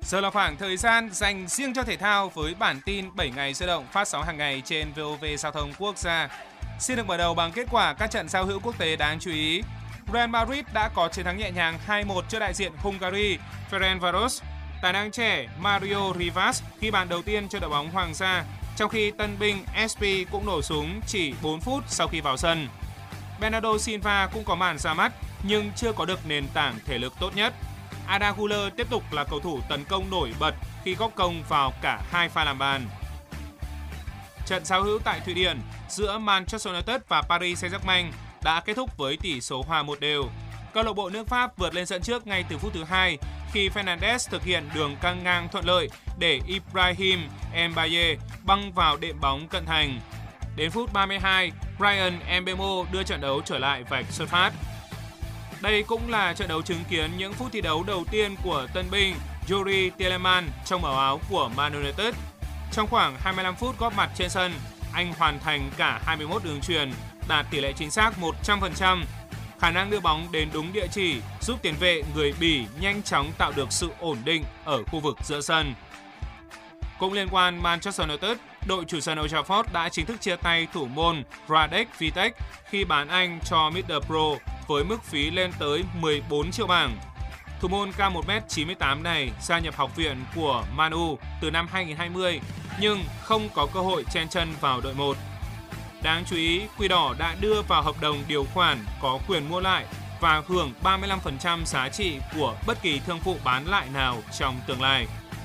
Giờ là khoảng thời gian dành riêng cho thể thao với bản tin 7 ngày sôi động phát sóng hàng ngày trên VOV Giao thông Quốc gia. Xin được mở đầu bằng kết quả các trận giao hữu quốc tế đáng chú ý. Real Madrid đã có chiến thắng nhẹ nhàng 2-1 trước đại diện Hungary Ferencváros. Tài năng trẻ Mario Rivas ghi bàn đầu tiên cho đội bóng Hoàng gia, trong khi tân binh SP cũng nổ súng chỉ 4 phút sau khi vào sân. Bernardo Silva cũng có màn ra mắt nhưng chưa có được nền tảng thể lực tốt nhất. Arda Güler tiếp tục là cầu thủ tấn công nổi bật khi góp công vào cả hai pha làm bàn. Trận giao hữu tại Thụy Điển giữa Manchester United và Paris Saint-Germain đã kết thúc với tỷ số hòa 1-1. Câu lạc bộ nước Pháp vượt lên dẫn trước ngay từ phút thứ 2 khi Fernandes thực hiện đường căng ngang thuận lợi để Ibrahim Mbaye băng vào đệm bóng cận thành. Đến phút 32, Bryan Mbeumo đưa trận đấu trở lại vạch xuất phát. Đây cũng là trận đấu chứng kiến những phút thi đấu đầu tiên của tân binh Yuri Tielemans trong màu áo của Man United. Trong khoảng 25 phút góp mặt trên sân, anh hoàn thành cả 21 đường chuyền, đạt tỷ lệ chính xác 100%. Khả năng đưa bóng đến đúng địa chỉ giúp tiền vệ người Bỉ nhanh chóng tạo được sự ổn định ở khu vực giữa sân. Cũng liên quan Manchester United, đội chủ sân Old Trafford đã chính thức chia tay thủ môn Radek Vitek khi bán anh cho Middlesbrough với mức phí lên tới 14 triệu bảng. Thủ môn cao 1m98 này gia nhập học viện của Man U từ năm 2020 nhưng không có cơ hội chen chân vào đội 1. Đáng chú ý, Quỷ Đỏ đã đưa vào hợp đồng điều khoản có quyền mua lại và hưởng 35% giá trị của bất kỳ thương vụ bán lại nào trong tương lai.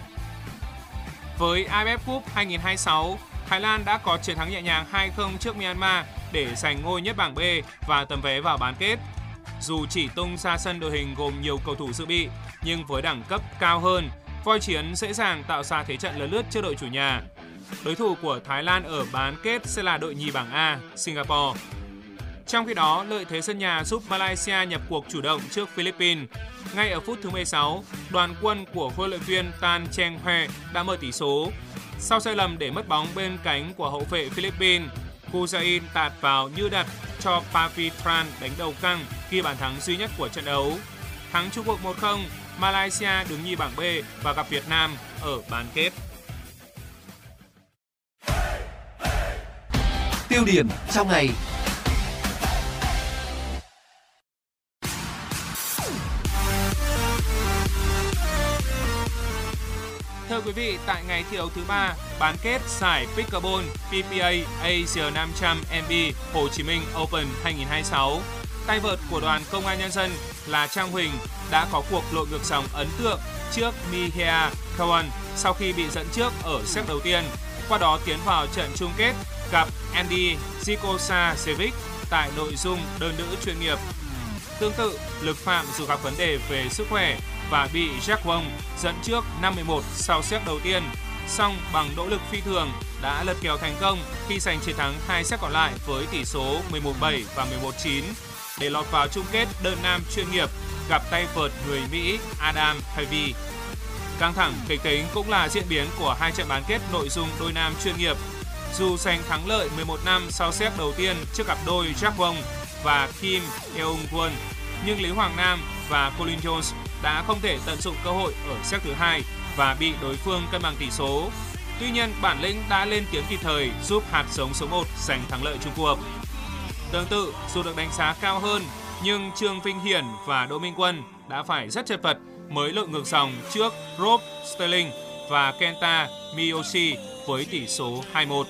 Với AFF Cup 2026, Thái Lan đã có chiến thắng nhẹ nhàng 2-0 trước Myanmar để giành ngôi nhất bảng B và tấm vé vào bán kết. Dù chỉ tung ra sân đội hình gồm nhiều cầu thủ dự bị, nhưng với đẳng cấp cao hơn, voi chiến dễ dàng tạo ra thế trận lớn lướt trước đội chủ nhà. Đối thủ của Thái Lan ở bán kết sẽ là đội nhì bảng A, Singapore. Trong khi đó, lợi thế sân nhà giúp Malaysia nhập cuộc chủ động trước Philippines. Ngay ở phút thứ 16, đoàn quân của huấn luyện viên Tan Cheng Hoe đã mở tỷ số. Sau sai lầm để mất bóng bên cánh của hậu vệ Philippines, Husain tạt vào như đặt cho Pavitran đánh đầu căng ghi bàn thắng duy nhất của trận đấu. Thắng chung cuộc 1-0, Malaysia đứng nhì bảng B và gặp Việt Nam ở bán kết. Tiêu điểm trong ngày. Thưa quý vị, tại ngày thi đấu thứ 3, bán kết giải Pickleball PPA Asia 500 MB Hồ Chí Minh Open 2026, tay vợt của đoàn Công an Nhân dân là Trang Huỳnh đã có cuộc lội ngược dòng ấn tượng trước Mihea Kawan sau khi bị dẫn trước ở set đầu tiên, qua đó tiến vào trận chung kết gặp Andy Zikosasevic tại nội dung đơn nữ chuyên nghiệp. Tương tự, Lực Phạm dù gặp vấn đề về sức khỏe và bị Jack Wong dẫn trước 5-11 sau set đầu tiên, song bằng nỗ lực phi thường đã lật kèo thành công khi giành chiến thắng 2 set còn lại với tỷ số 11-7 và 11-9 để lọt vào chung kết đơn nam chuyên nghiệp gặp tay vợt người Mỹ Adam Pavey. Căng thẳng kịch tính cũng là diễn biến của hai trận bán kết nội dung đôi nam chuyên nghiệp. Dù giành thắng lợi 11-5 sau set đầu tiên trước cặp đôi Jack Wong và Kim Eung-won, nhưng Lý Hoàng Nam và Colin Jones đã không thể tận dụng cơ hội ở set thứ hai và bị đối phương cân bằng tỷ số. Tuy nhiên, bản lĩnh đã lên tiếng kịp thời giúp hạt giống số 1 giành thắng lợi chung cuộc. Tương tự, dù được đánh giá cao hơn, nhưng Trương Vinh Hiển và Đỗ Minh Quân đã phải rất chật vật mới lội ngược dòng trước Rob Sterling và Kenta Miyoshi với tỷ số 2-1.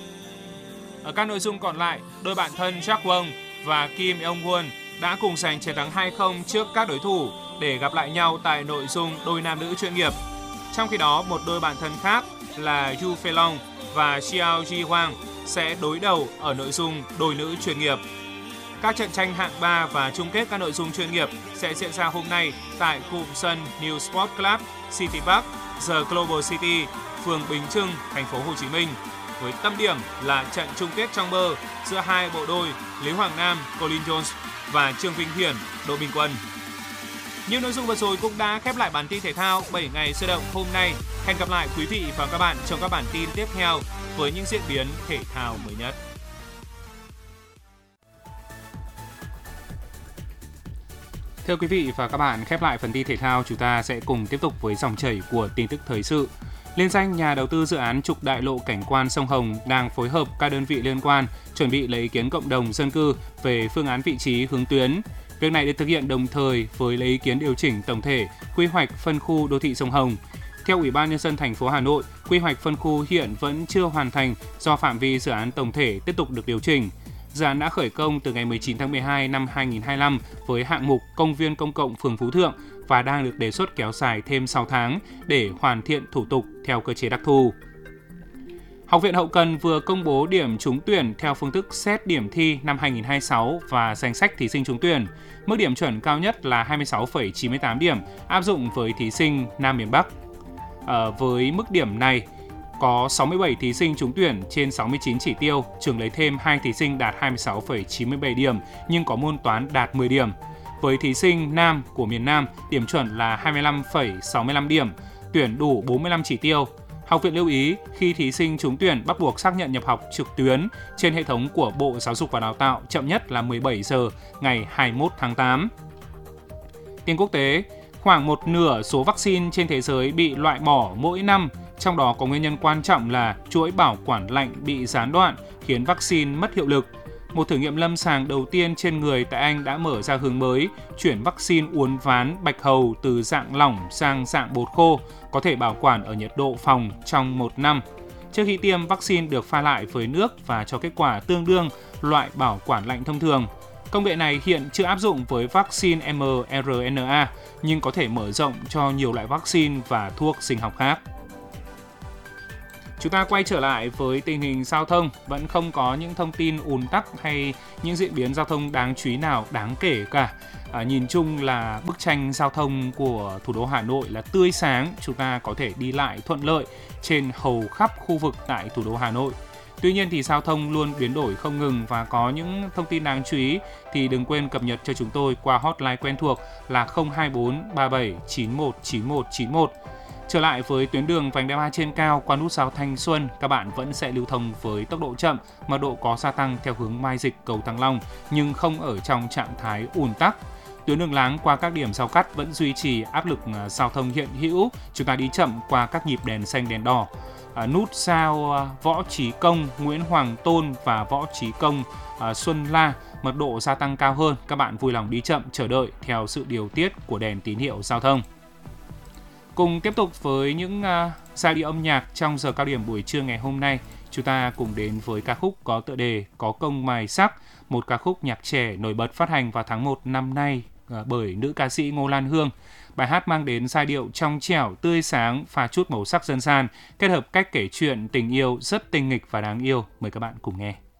Ở các nội dung còn lại, đôi bạn thân Jack Wong và Kim Eung-won đã cùng giành chiến thắng 2-0 trước các đối thủ để gặp lại nhau tại nội dung đôi nam nữ chuyên nghiệp. Trong khi đó, một đôi bạn thân khác là Yu Feilong và Xiao Ji Wang sẽ đối đầu ở nội dung đôi nữ chuyên nghiệp. Các trận tranh hạng 3 và chung kết các nội dung chuyên nghiệp sẽ diễn ra hôm nay tại cụm sân New Sport Club City Park, The Global City, phường Bình Trưng, thành phố Hồ Chí Minh, với tâm điểm là trận chung kết trong mơ giữa hai bộ đôi Lý Hoàng Nam, Colin Jones và Trương Vinh Hiển, Đỗ Minh Quân. Những nội dung vừa rồi cũng đã khép lại bản tin thể thao 7 ngày sôi động hôm nay. Hẹn gặp lại quý vị và các bạn trong các bản tin tiếp theo với những diễn biến thể thao mới nhất. Thưa quý vị và các bạn, khép lại phần tin thể thao, chúng ta sẽ cùng tiếp tục với dòng chảy của tin tức thời sự. Liên danh nhà đầu tư dự án trục đại lộ cảnh quan sông Hồng đang phối hợp các đơn vị liên quan chuẩn bị lấy ý kiến cộng đồng dân cư về phương án vị trí hướng tuyến. Việc này được thực hiện đồng thời với lấy ý kiến điều chỉnh tổng thể quy hoạch phân khu đô thị sông Hồng. Theo Ủy ban Nhân dân thành phố Hà Nội, quy hoạch phân khu hiện vẫn chưa hoàn thành do phạm vi dự án tổng thể tiếp tục được điều chỉnh. Dự án đã khởi công từ ngày 19 tháng 12 năm 2025 với hạng mục công viên công cộng phường Phú Thượng và đang được đề xuất kéo dài thêm 6 tháng để hoàn thiện thủ tục theo cơ chế đặc thù. Học viện Hậu cần vừa công bố điểm trúng tuyển theo phương thức xét điểm thi năm 2026 và danh sách thí sinh trúng tuyển. Mức điểm chuẩn cao nhất là 26,98 điểm, áp dụng với thí sinh Nam miền Bắc. Với mức điểm này, có 67 thí sinh trúng tuyển trên 69 chỉ tiêu, trường lấy thêm 2 thí sinh đạt 26,97 điểm nhưng có môn toán đạt 10 điểm. Với thí sinh Nam của miền Nam, điểm chuẩn là 25,65 điểm, tuyển đủ 45 chỉ tiêu. Học viện lưu ý, khi thí sinh trúng tuyển bắt buộc xác nhận nhập học trực tuyến trên hệ thống của Bộ Giáo dục và Đào tạo chậm nhất là 17 giờ ngày 21 tháng 8. Tin quốc tế, khoảng một nửa số vaccine trên thế giới bị loại bỏ mỗi năm, trong đó có nguyên nhân quan trọng là chuỗi bảo quản lạnh bị gián đoạn khiến vaccine mất hiệu lực. Một thử nghiệm lâm sàng đầu tiên trên người tại Anh đã mở ra hướng mới, chuyển vaccine uốn ván bạch hầu từ dạng lỏng sang dạng bột khô, có thể bảo quản ở nhiệt độ phòng trong 1 năm. Trước khi tiêm, vaccine được pha lại với nước và cho kết quả tương đương loại bảo quản lạnh thông thường. Công nghệ này hiện chưa áp dụng với vaccine mRNA, nhưng có thể mở rộng cho nhiều loại vaccine và thuốc sinh học khác. Chúng ta quay trở lại với tình hình giao thông, vẫn không có những thông tin ùn tắc hay những diễn biến giao thông đáng chú ý nào đáng kể cả. Nhìn chung là bức tranh giao thông của thủ đô Hà Nội là tươi sáng, chúng ta có thể đi lại thuận lợi trên hầu khắp khu vực tại thủ đô Hà Nội. Tuy nhiên thì giao thông luôn biến đổi không ngừng và có những thông tin đáng chú ý thì đừng quên cập nhật cho chúng tôi qua hotline quen thuộc là 024 37 91 91 91. Trở lại với tuyến đường vành đai 3 trên cao qua nút giao Thanh Xuân, các bạn vẫn sẽ lưu thông với tốc độ chậm, mật độ có gia tăng theo hướng Mai Dịch cầu Thăng Long nhưng không ở trong trạng thái ùn tắc. Tuyến đường láng qua các điểm giao cắt vẫn duy trì áp lực giao thông hiện hữu, chúng ta đi chậm qua các nhịp đèn xanh đèn đỏ. Nút giao Võ Trí Công, Nguyễn Hoàng Tôn và Võ Trí Công, Xuân La, mật độ gia tăng cao hơn, các bạn vui lòng đi chậm chờ đợi theo sự điều tiết của đèn tín hiệu giao thông. Cùng tiếp tục với những giai điệu âm nhạc trong giờ cao điểm buổi trưa ngày hôm nay, chúng ta cùng đến với ca khúc có tựa đề Có Công Mài Sắc, một ca khúc nhạc trẻ nổi bật phát hành vào tháng 1 năm nay bởi nữ ca sĩ Ngô Lan Hương. Bài hát mang đến giai điệu trong trẻo, tươi sáng, pha chút màu sắc dân gian, kết hợp cách kể chuyện tình yêu rất tinh nghịch và đáng yêu. Mời các bạn cùng nghe.